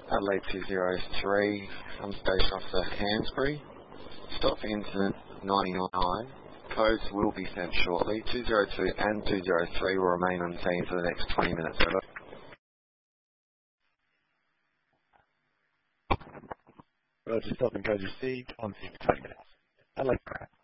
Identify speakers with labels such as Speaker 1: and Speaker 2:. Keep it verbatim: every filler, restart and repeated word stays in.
Speaker 1: Adelaide two zero three, I'm Station Officer Hansbury. Stop for incident ninety-nine. Codes will be sent shortly. two zero two and two zero three will remain on scene for the next twenty minutes. Over.
Speaker 2: Roger, stop and code received on scene for twenty minutes. Adelaide.